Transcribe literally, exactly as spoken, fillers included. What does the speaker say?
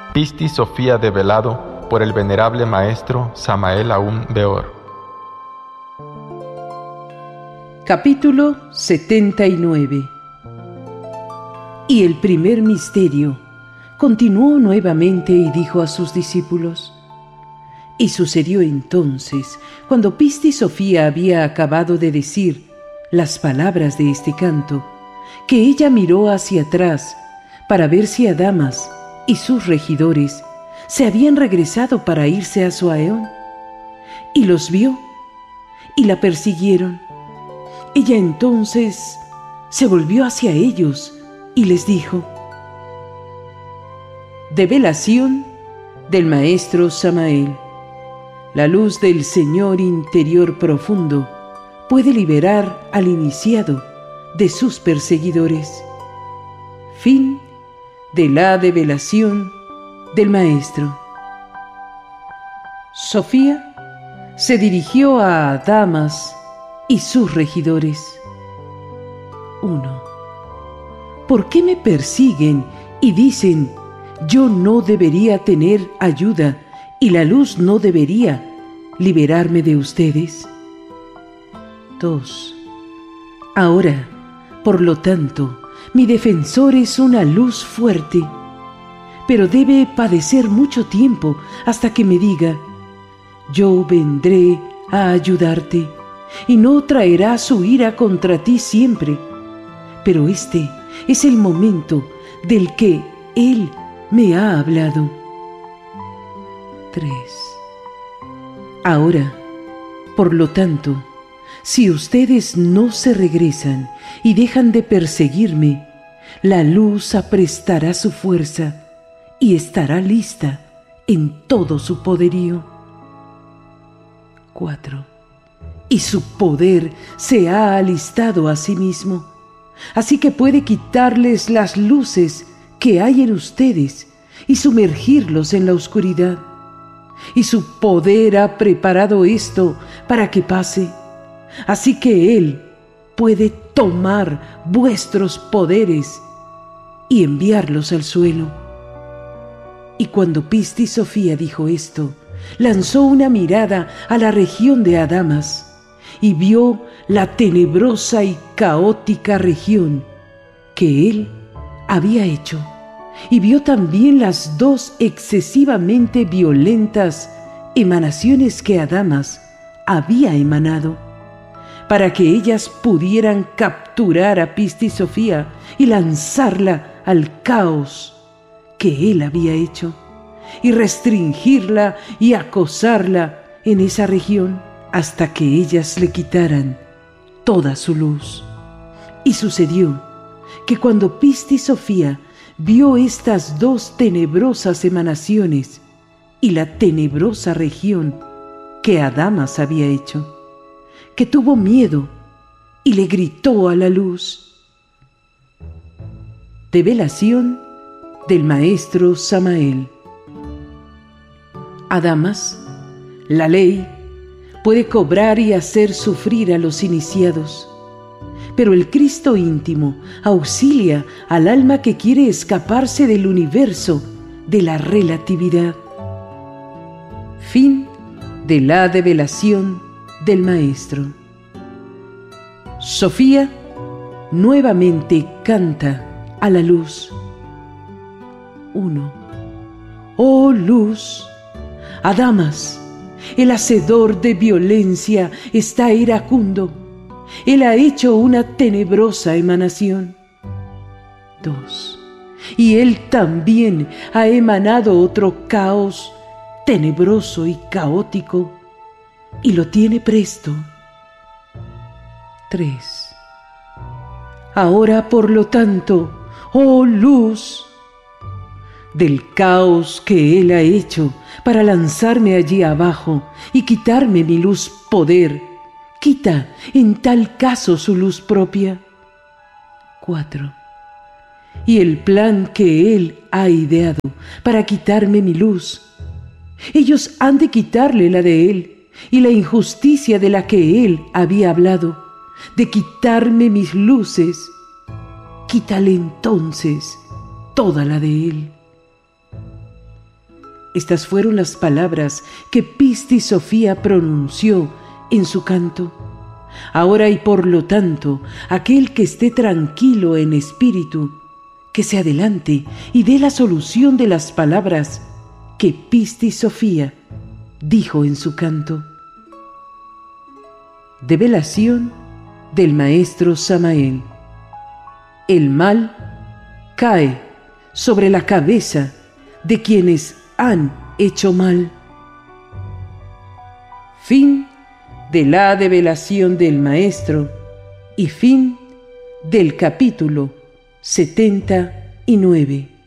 Pistis Sophia develado por el venerable maestro Samael Aun Weor. Capítulo setenta y nueve. Y el primer misterio continuó nuevamente y dijo a sus discípulos: y sucedió entonces, cuando Pistis Sophia había acabado de decir las palabras de este canto, que ella miró hacia atrás para ver si Adamas y sus regidores se habían regresado para irse a Zoaeón, y los vio y la persiguieron. Ella entonces se volvió hacia ellos y les dijo: Develación del maestro Samael. La luz del Señor interior profundo puede liberar al iniciado de sus perseguidores. Fin de la develación del maestro. Sofía se dirigió a Adamas y sus regidores. uno. ¿Por qué me persiguen y dicen: yo no debería tener ayuda y la luz no debería liberarme de ustedes? dos. Ahora, por lo tanto, mi defensor es una luz fuerte, pero debe padecer mucho tiempo hasta que me diga: yo vendré a ayudarte, y no traerá su ira contra ti siempre. Pero este es el momento del que Él me ha hablado. tres. Ahora, por lo tanto, si ustedes no se regresan y dejan de perseguirme, la luz aprestará su fuerza y estará lista en todo su poderío. cuatro. Y su poder se ha alistado a sí mismo, así que puede quitarles las luces que hay en ustedes y sumergirlos en la oscuridad. Y su poder ha preparado esto para que pase, así que Él puede tomar vuestros poderes y enviarlos al suelo. Y cuando Pistis Sophia dijo esto, lanzó una mirada a la región de Adamas y vio la tenebrosa y caótica región que Él había hecho, y vio también las dos excesivamente violentas emanaciones que Adamas había emanado, para que ellas pudieran capturar a Pistis Sophia y lanzarla al caos que Él había hecho, y restringirla y acosarla en esa región hasta que ellas le quitaran toda su luz. Y sucedió que cuando Pistis Sophia vio estas dos tenebrosas emanaciones y la tenebrosa región que Adamas había hecho, que tuvo miedo y le gritó a la luz. Develación del maestro Samael. Adamas, la ley, puede cobrar y hacer sufrir a los iniciados, pero el Cristo íntimo auxilia al alma que quiere escaparse del universo de la relatividad. Fin de la develación del maestro. Sofía nuevamente canta a la luz. uno. Oh luz, Adamas, el hacedor de violencia está iracundo. Él ha hecho una tenebrosa emanación. dos. Y él también ha emanado otro caos tenebroso y caótico, y lo tiene presto. tres. Ahora, por lo tanto, oh luz, del caos que él ha hecho para lanzarme allí abajo y quitarme mi luz poder, quita en tal caso su luz propia. cuatro. Y el plan que él ha ideado para quitarme mi luz, ellos han de quitarle la de él, y la injusticia de la que él había hablado, de quitarme mis luces, quítale entonces toda la de él. Estas fueron las palabras que Pistis Sofía pronunció en su canto. Ahora y por lo tanto, aquel que esté tranquilo en espíritu, que se adelante y dé la solución de las palabras que Pistis Sofía dijo en su canto. Develación del maestro Samael. El mal cae sobre la cabeza de quienes han hecho mal. Fin de la develación del maestro y fin del capítulo setenta y nueve.